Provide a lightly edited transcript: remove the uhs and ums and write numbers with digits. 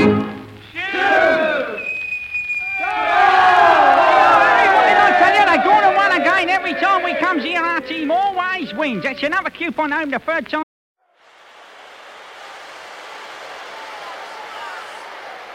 Every time we comes here, our team always wins. That's another coupon home the third time.